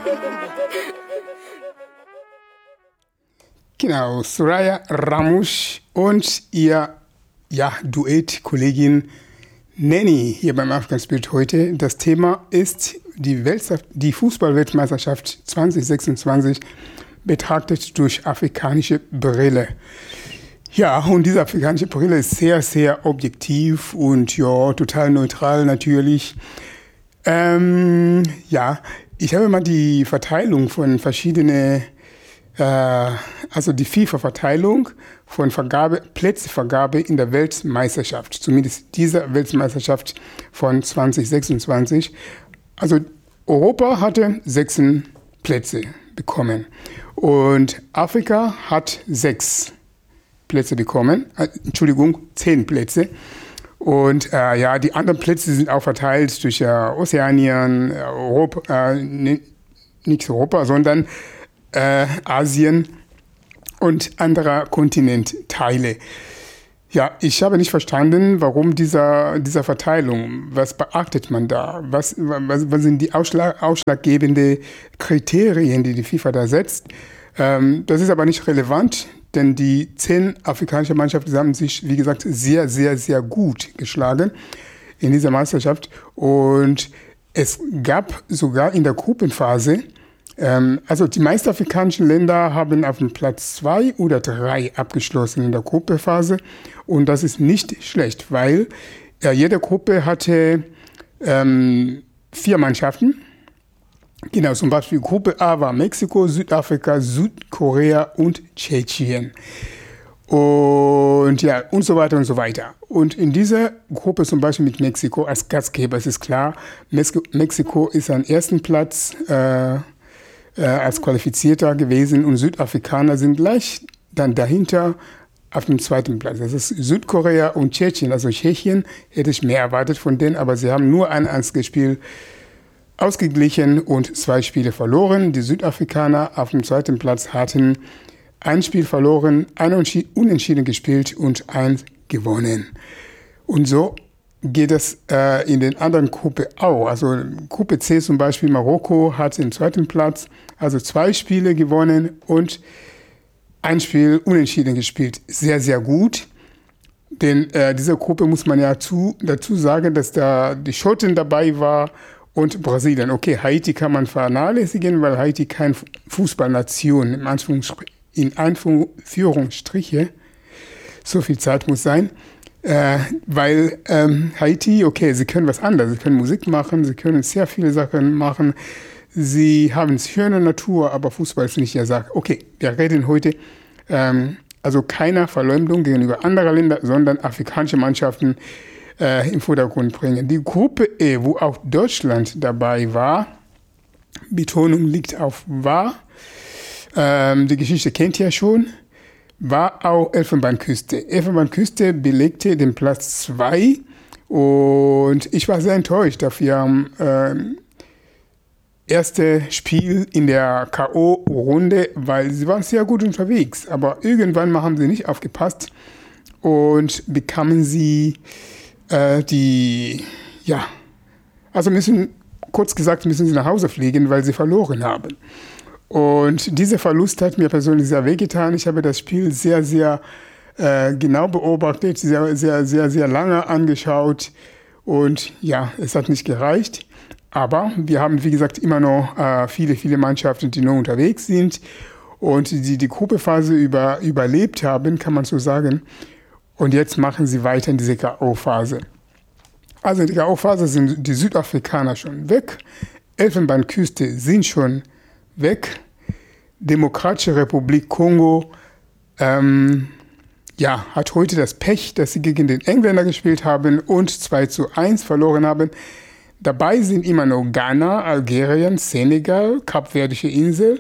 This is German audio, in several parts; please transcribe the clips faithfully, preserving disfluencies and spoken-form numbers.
Genau, Soraya Ramos und ihr ja, Duett-Kollegin Nanny hier beim African Spirit heute. Das Thema ist die, Welt, die Fußball-Weltmeisterschaft zwanzig sechsundzwanzig betrachtet durch afrikanische Brille. Ja, und diese afrikanische Brille ist sehr, sehr objektiv und ja, total neutral natürlich. Ähm, ja, ich habe mal die Verteilung von verschiedenen, äh, also die FIFA-Verteilung von Vergabe, Plätzevergabe in der Weltmeisterschaft, zumindest dieser Weltmeisterschaft von zwanzig sechsundzwanzig. Also Europa hatte sechs Plätze bekommen und Afrika hat sechs Plätze bekommen, äh, Entschuldigung, zehn Plätze. Und äh, ja, die anderen Plätze sind auch verteilt durch äh, Ozeanien, Europa, äh, nicht Europa, sondern äh, Asien und andere Kontinentteile. Ja, ich habe nicht verstanden, warum dieser, dieser Verteilung, was beachtet man da? Was, was, was sind die ausschlag, ausschlaggebenden Kriterien, die die FIFA da setzt? Ähm, das ist aber nicht relevant, denn die zehn afrikanischen Mannschaften haben sich, wie gesagt, sehr, sehr, sehr gut geschlagen in dieser Meisterschaft. Und es gab sogar in der Gruppenphase, ähm, also die meisten afrikanischen Länder haben auf dem Platz zwei oder drei abgeschlossen in der Gruppenphase. Und das ist nicht schlecht, weil äh, jede Gruppe hatte ähm, vier Mannschaften. Genau, zum Beispiel Gruppe A war Mexiko, Südafrika, Südkorea und Tschechien. Und ja, und so weiter und so weiter. Und in dieser Gruppe zum Beispiel mit Mexiko als Gastgeber, es ist klar, Mexiko ist am ersten Platz äh, äh, als Qualifizierter gewesen und Südafrikaner sind gleich dann dahinter auf dem zweiten Platz. Das ist Südkorea und Tschechien. Also Tschechien hätte ich mehr erwartet von denen, aber sie haben nur ein einziges Spiel ausgeglichen und zwei Spiele verloren. Die Südafrikaner auf dem zweiten Platz hatten ein Spiel verloren, ein Unentschieden gespielt und eins gewonnen. Und so geht es äh, in den anderen Gruppen auch. Also Gruppe C zum Beispiel, Marokko hat den zweiten Platz, also zwei Spiele gewonnen und ein Spiel unentschieden gespielt. Sehr, sehr gut. Denn äh, diese Gruppe muss man ja zu, dazu sagen, dass da die Schotten dabei war und Brasilien. Okay, Haiti kann man vernachlässigen, weil Haiti keine Fußballnation, in, Anführungsstrich, in Anführungsstriche, so viel Zeit muss sein, äh, weil ähm, Haiti, okay, sie können was anderes, sie können Musik machen, sie können sehr viele Sachen machen, sie haben schöne Natur, aber Fußball ist nicht ihr Sache. Okay, wir reden heute, ähm, also keiner Verleumdung gegenüber anderen Ländern, sondern afrikanische Mannschaften, Äh, im Vordergrund bringen. Die Gruppe E, wo auch Deutschland dabei war, Betonung liegt auf war, ähm, die Geschichte kennt ihr schon, war auch Elfenbeinküste. Elfenbeinküste belegte den Platz zwei und ich war sehr enttäuscht, dass wir am ähm, erste Spiel in der K O-Runde, weil sie waren sehr gut unterwegs, aber irgendwann mal haben sie nicht aufgepasst und bekamen sie die, ja, also müssen, kurz gesagt, müssen sie nach Hause fliegen, weil sie verloren haben. Und dieser Verlust hat mir persönlich sehr wehgetan. Ich habe das Spiel sehr, sehr äh, genau beobachtet, sehr, sehr, sehr, sehr lange angeschaut und ja, es hat nicht gereicht. Aber wir haben, wie gesagt, immer noch äh, viele, viele Mannschaften, die noch unterwegs sind und die die Gruppenphase über, überlebt haben, kann man so sagen. Und jetzt machen sie weiter in diese K O-Phase. Also in der K O-Phase sind die Südafrikaner schon weg. Elfenbeinküste sind schon weg. Demokratische Republik Kongo ähm, ja, hat heute das Pech, dass sie gegen den Engländer gespielt haben und zwei zu eins verloren haben. Dabei sind immer noch Ghana, Algerien, Senegal, Kapverdische Insel,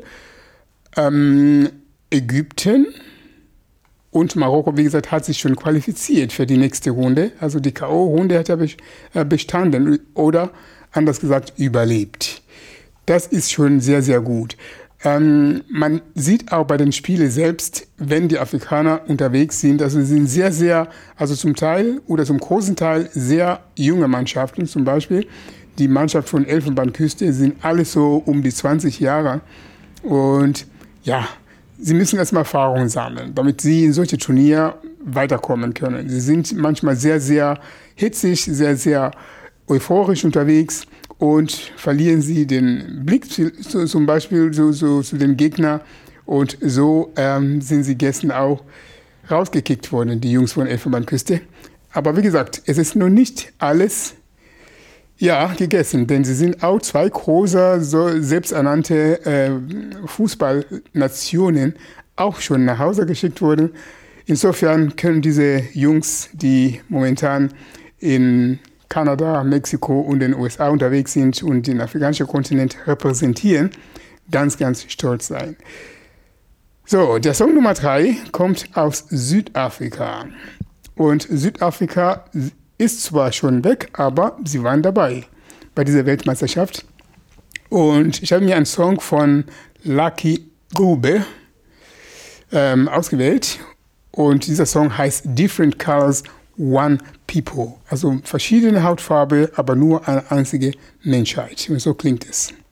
ähm, Ägypten. Und Marokko, wie gesagt, hat sich schon qualifiziert für die nächste Runde. Also die K O-Runde hat er bestanden oder anders gesagt überlebt. Das ist schon sehr, sehr gut. Ähm, man sieht auch bei den Spielen selbst, wenn die Afrikaner unterwegs sind, also sie sind sehr, sehr, also zum Teil oder zum großen Teil sehr junge Mannschaften zum Beispiel. die Mannschaft von Elfenbeinküste sind alle so um die zwanzig Jahre. Und ja, sie müssen erstmal Erfahrungen sammeln, damit sie in solche Turniere weiterkommen können. Sie sind manchmal sehr, sehr hitzig, sehr, sehr euphorisch unterwegs und verlieren sie den Blick zu, zum Beispiel zu, zu, zu dem Gegner. Und so ähm, sind sie gestern auch rausgekickt worden, die Jungs von Elfenbeinküste. Aber wie gesagt, es ist noch nicht alles ja, gegessen, denn sie sind auch zwei große, so selbsternannte äh, Fußballnationen auch schon nach Hause geschickt worden. Insofern können diese Jungs, die momentan in Kanada, Mexiko und den U S A unterwegs sind und den afrikanischen Kontinent repräsentieren, ganz, ganz stolz sein. So, der Song Nummer drei kommt aus Südafrika. Und Südafrika ist zwar schon weg, aber sie waren dabei bei dieser Weltmeisterschaft. Und ich habe mir einen Song von Lucky Dube ähm, ausgewählt. Und dieser Song heißt Different Colors, One People. Also verschiedene Hautfarbe, aber nur eine einzige Menschheit. Und so klingt es.